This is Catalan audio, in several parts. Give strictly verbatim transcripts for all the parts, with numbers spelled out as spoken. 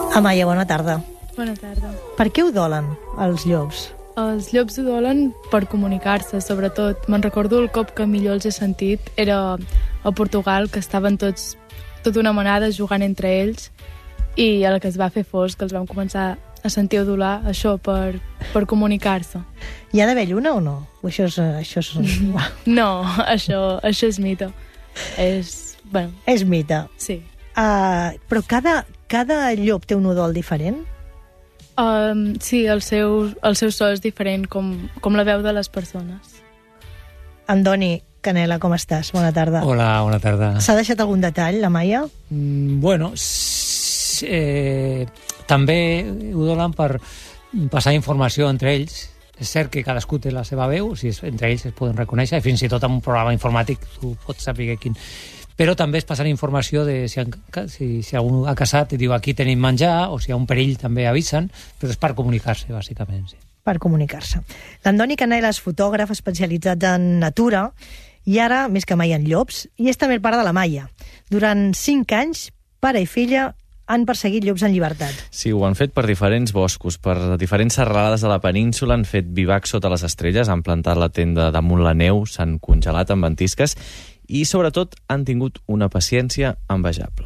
Amaya, bona tarda. Bona tarda. Per què udolen els llops? Els llops udolen per comunicar-se, sobretot. Me'n recordo el cop que millor els he sentit era a Portugal, que estaven tots, tota una manada jugant entre ells, i a la que es va fer fosc els vam començar a sentir udolar, això, per, per comunicar-se. Hi ha d'haver lluna o no? O això és... Això és... No, això, això és mite. És... Bueno, és mite. sí. Uh, però cada, cada llop té un udol diferent? Um, sí, el seu, el seu so és diferent, com, com la veu de les persones. Andoni Canela, com estàs? Bona tarda. Hola, bona tarda. S'ha deixat algun detall, la Maia? Mm, bueno, s- eh, també udolen per passar informació entre ells. És cert que cadascú té la seva veu, si és, entre ells es poden reconèixer, i fins i tot amb un programa informàtic tu pots saber quin... Però també es passen informació de si, han, si, si algú ha casat i diu aquí tenim menjar, o si hi ha un perill també avisen, però és per comunicar-se, bàsicament. Sí. Per comunicar-se. L'Andoni Canela és fotògraf especialitzat en natura i ara, més que mai, en llops, i és també el pare de la Maia. Durant cinc anys, pare i filla han perseguit llops en llibertat. Sí, ho han fet per diferents boscos, per diferents serralades de la península, han fet vivac sota les estrelles, han plantat la tenda damunt la neu, s'han congelat amb ventisques i, sobretot, han tingut una paciència envejable.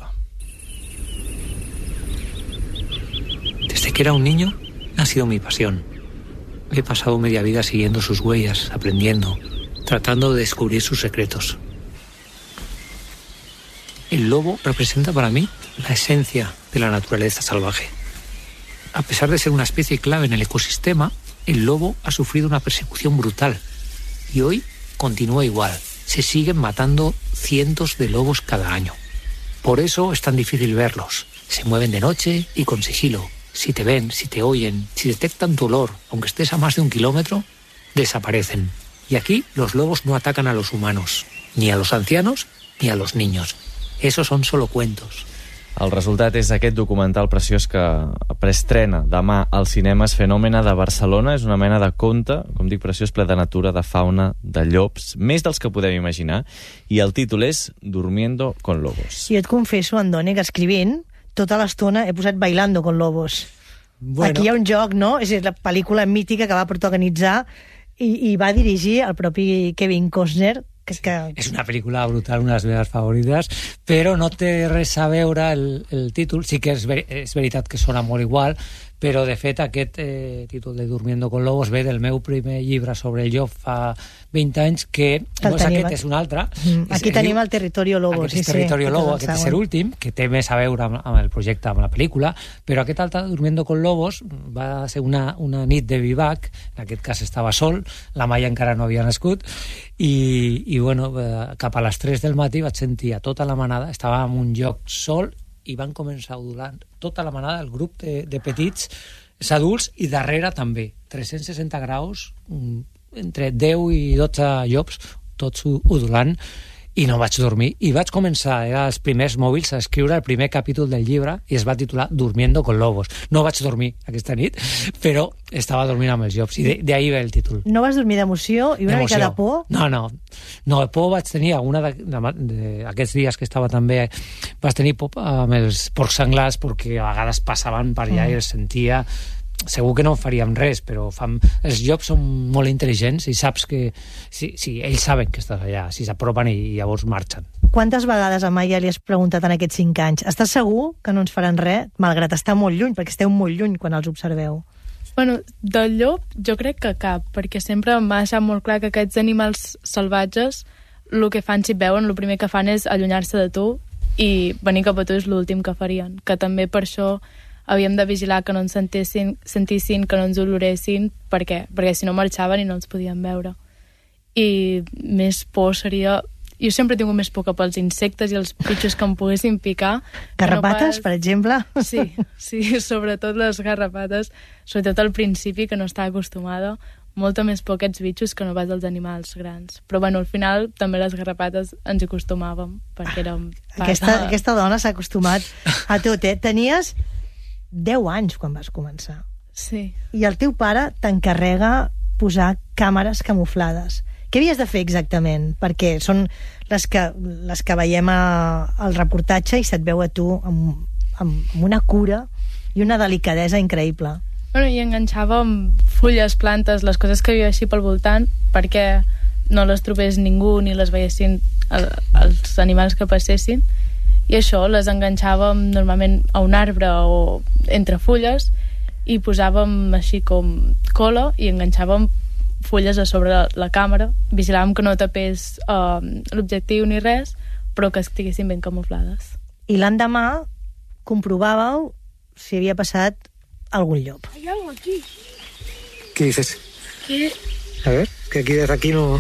Desde que era un niño, ha sido mi pasión. He pasado media vida siguiendo sus huellas, aprendiendo, tratando de descubrir sus secretos. El lobo representa para mí la esencia de la naturaleza salvaje. A pesar de ser una especie clave en el ecosistema, el lobo ha sufrido una persecución brutal y hoy continúa igual. Se siguen matando cientos de lobos cada año. Por eso es tan difícil verlos. Se mueven de noche y con sigilo. Si te ven, si te oyen, si detectan tu olor, aunque estés a más de un kilómetro, desaparecen. Y aquí los lobos no atacan a los humanos, ni a los ancianos, ni a los niños. Esos son solo cuentos. El resultat és aquest documental preciós que preestrena demà als cinemes Fenòmena de Barcelona. És una mena de conte, com dic, preciós, ple de natura, de fauna, de llops, més dels que podem imaginar, i el títol és Durmiendo con lobos. I et confesso, Andoni, que escrivint tota l'estona he posat Bailando con lobos. Bueno. Aquí hi ha un joc, no? És la pel·lícula mítica que va protagonitzar i, i va dirigir el propi Kevin Costner, que, que... És una pel·lícula brutal, una de les meves favorites, però no té res a veure el, el títol. Sí que és, ver, és veritat que sona molt igual, però de fet aquest eh, títol de Durmiendo con Lobos ve del meu primer llibre sobre el llop fa vint anys, que no és aquest, és un altre. Mm, aquí és, tenim diu, el Territorio Lobo. Aquest sí, és Territorio sí, Lobo, aquest és l'últim, que té més a veure amb, amb el projecte, amb la pel·lícula, però aquest altre, Durmiendo con Lobos, va ser una, una nit de vivac, en aquest cas estava sol, la Maia encara no havia nascut, i, i bueno, cap a les tres del matí vaig sentir a tota la manada, estava en un lloc sol, i van començar a udolar tota la manada, el grup de, de petits, els adults, i darrere també, tres-cents seixanta graus, entre deu i dotze llops, tots udolant, i no vaig dormir. I vaig començar, era els primers mòbils, a escriure el primer capítol del llibre, i es va titular Durmiendo con Lobos. No vaig dormir aquesta nit, però estava dormint amb els llops, i d'ahir ve el títol. No vas dormir d'emoció i una mica de por? No, no. No, de por vaig tenir alguna d'aquests dies que estava també... Vaig tenir por amb els porcs senglars, perquè a vegades passaven per allà mm. i els sentia... Segur que no faríem res, però fam... els llops són molt intel·ligents i saps que... Sí, sí, ells saben que estàs allà, si s'apropen i llavors marxen. Quantes vegades a Maia li has preguntat en aquests cinc anys estàs segur que no ens faran res, malgrat estar molt lluny, perquè esteu molt lluny quan els observeu? Bueno, del llop jo crec que cap, perquè sempre m'ha deixat molt clar que aquests animals salvatges el que fan si et veuen, el primer que fan és allunyar-se de tu i venir cap a tu és l'últim que farien, que també per això havíem de vigilar que no ens sentissin, sentissin, que no ens oloressin, perquè, perquè si no marxaven i no ens podien veure. I més por seria... Jo sempre he tingut més por cap als insectes i els bitxos que em poguessin picar. Garrapates, no pas... per exemple? Sí, sí, sobretot les garrapates, sobretot al principi, que no estava acostumada. Molta més por aquests bitxos que no pas els animals grans. Però bueno, al final també les garrapates ens hi acostumàvem, perquè érem... Aquesta, aquesta dona s'ha acostumat a tot, eh? Tenies deu anys quan vas començar. Sí. I el teu pare t'encarrega posar càmeres camuflades. Què havies de fer exactament? Perquè són les que, les que veiem a, al reportatge i se't veu a tu amb, amb una cura i una delicadesa increïble. Bueno, i enganxàvem fulles, plantes, les coses que hi havia així pel voltant, perquè no les trobés ningú ni les veiessin el, els animals que passessin, i això les enganxàvem normalment a un arbre o entre fulles i posàvem així com cola i enganxàvem fulles a sobre la càmera, vigilàvem que no tapés uh, l'objectiu ni res, però que estiguessin ben camuflades. I l'endemà comprovàveu si havia passat algun llop. Hay algo aquí. ¿Qué dices? ¿Qué? A ver, que aquí desde aquí no...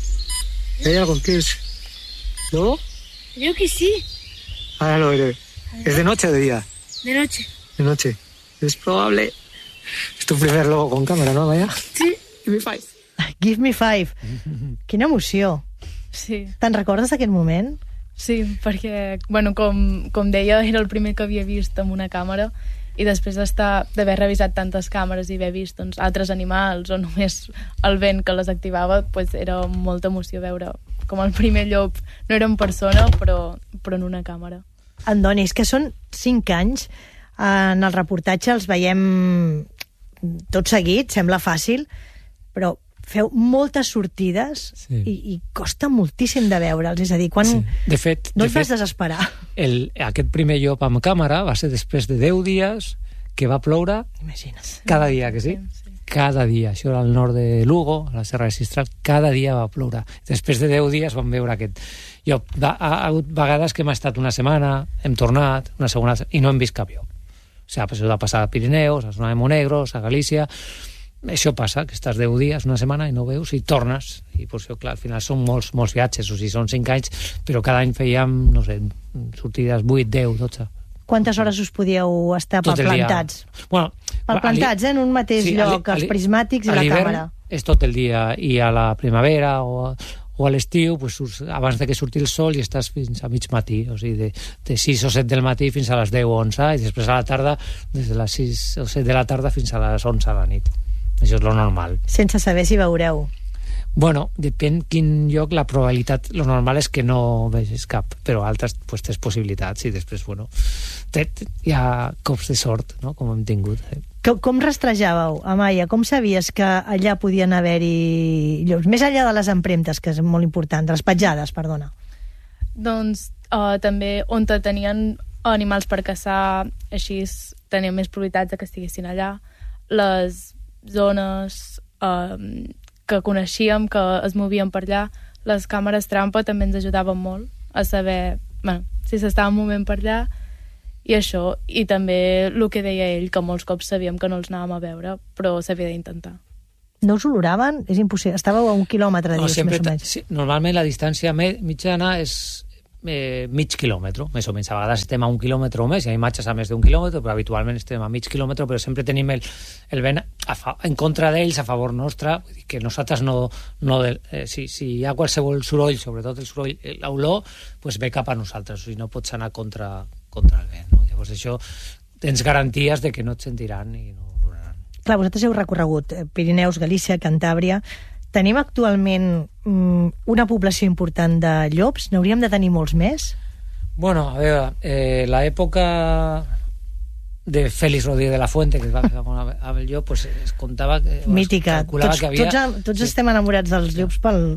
¿Hay algo? ¿Qué es? ¿Lobo? Creo que sí. Ahora lo veré. ¿Es de noche o de día? De noche. De noche. Es probable. Es tu primer lobo con cámara, ¿no, Maya? Sí. Give me five. Give me five. Quina emoció. Sí, Te'n recordes d'aquest moment? sí, perquè, bueno, com, com deia, era el primer que havia vist amb una càmera, i després d'estar d'haver revisat tantes càmeres i haver vist doncs, altres animals o només el vent que les activava, pues, era molta emoció veure com el primer llop no era en persona però, però en una càmera. Andoni, és que són cinc anys. En el reportatge els veiem tot seguit, sembla fàcil, però feu moltes sortides Sí. i, i costa moltíssim de veure'ls. És a dir, quan Sí. De fet, no de et vas fet desesperar. el, aquest primer llop amb càmera va ser després de deu dies que va ploure Imagina't. cada dia, que sí? Sí. Cada dia. Això era al nord de Lugo, a la Serra de Sistral, cada dia va ploure. Després de deu dies vam veure aquest llop. Ha, ha hagut vegades que hem estat una setmana, hem tornat, una segona, i no hem vist cap llop. O sigui, pues, això va passar a Pirineus, a zona de Monegros, a Galícia. Això passa, que estàs deu dies, una setmana, i no veus, i tornes. I pues, això, clar, al final són molts, molts viatges, o sigui, són cinc anys, però cada any fèiem, no sé, sortides vuit, deu, dotze. Quantes hores us podíeu estar Tot el dia. plantats? Bueno, Plantats, eh, en un mateix Sí, lloc, a l'hi- els prismàtics i a la l'hivern càmera. és tot el dia, i a la primavera o, o a l'estiu, pues, surts abans de que surti el sol i estàs fins a mig matí, o sigui, de, de sis o set del matí fins a les deu o onze, i després a la tarda, des de les sis o set de la tarda fins a les onze de la nit. Això és lo normal. Sense saber si veureu. Bueno, depèn quin lloc, la probabilitat, lo normal és que no vegis cap, però altres pues, tens possibilitats, i després, bueno, té, té, hi ha cops de sort, no?, com hem tingut. Eh? Com, com rastrejàveu, Amaya? Com sabies que allà podien haver-hi llops? Més enllà de les empremtes, que és molt important, de les petjades, perdona. Doncs uh, també on tenien animals per caçar, així tenien més probabilitats de que estiguessin allà. Les zones uh, que coneixíem, que es movien per allà, les càmeres trampa també ens ajudaven molt a saber, bueno, si s'estava movent per allà, i això, i també el que deia ell, que molts cops sabíem que no els anàvem a veure, però s'havia d'intentar. No us oloraven? És impossible. Estàveu a un quilòmetre, No, dius, sempre, més o menys. sí, normalment la distància me, mitjana és eh, mig quilòmetre, més o menys. A vegades estem a un quilòmetre o més, hi ha imatges a més d'un quilòmetre, però habitualment estem a mig quilòmetre, però sempre tenim el, el vent a fa, en contra d'ells, a favor nostre, vull dir que nosaltres no... no de, eh, si, si hi ha qualsevol soroll, sobretot el soroll, l'olor, pues ve cap a nosaltres, o sigui, no pots anar contra, contra el vent, no? Llavors això tens garanties de que no et sentiran i no oloraran. Clar, vosaltres heu recorregut Pirineus, Galícia, Cantàbria. Tenim actualment mm, una població important de llops? N'hauríem de tenir molts més? Bueno, a veure, eh, l'època de Félix Rodríguez de la Fuente, que es va fer amb el llop, pues, es contava que... Mítica. Calculava Tots, que havia... tots, tots sí. estem enamorats dels llops pel,